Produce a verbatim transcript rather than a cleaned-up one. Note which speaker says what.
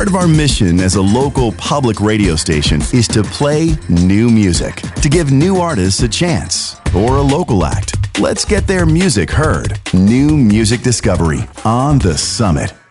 Speaker 1: Part of our mission as a local public radio station is to play new music, to give new artists a chance, or a local act. Let's get their music heard. New Music Discovery on The Summit.